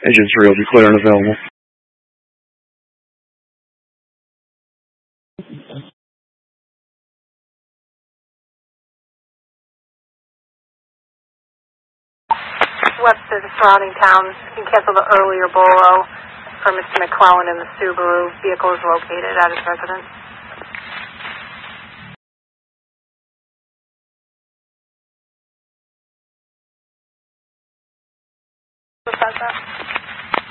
Engine 3 will be clear and available. Webster, the surrounding towns can cancel the earlier bolo for Mr. McClellan in the Subaru. Vehicle is located at his residence.